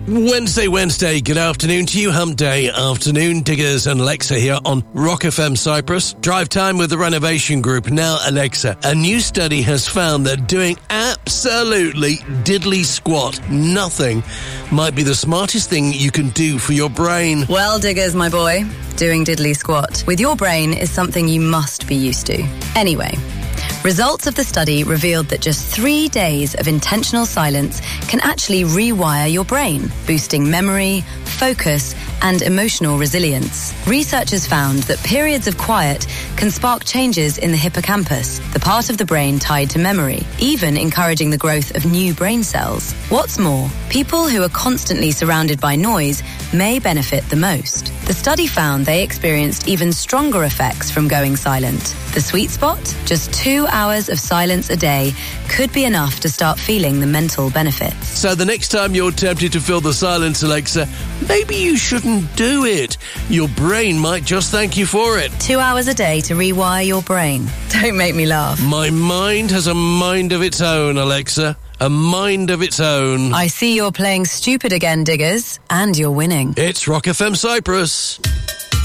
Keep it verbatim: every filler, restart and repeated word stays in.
Wednesday, Wednesday, good afternoon to you, hump day afternoon. Diggers and Alexa here on Rock F M Cyprus. Drive time with the Renovation Group. Now, Alexa, a new study has found that doing absolutely diddly squat, nothing, might be the smartest thing you can do for your brain. Well, Diggers, my boy, doing diddly squat with your brain is something you must be used to. Anyway, results of the study revealed that just three days of intentional silence can actually rewire your brain, boosting memory, focus, and emotional resilience. Researchers found that periods of quiet can spark changes in the hippocampus, the part of the brain tied to memory, even encouraging the growth of new brain cells. What's more, people who are constantly surrounded by noise may benefit the most. The study found they experienced even stronger effects from going silent. The sweet spot? Just two hours of silence a day could be enough to start feeling the mental benefits. So the next time you're tempted to fill the silence, Alexa, maybe you shouldn't do it. Your brain might just thank you for it. Two hours a day to rewire your brain. Don't make me laugh. My mind has a mind of its own, Alexa. A mind of its own. I see you're playing stupid again, Diggers, and you're winning. It's Rock F M Cyprus.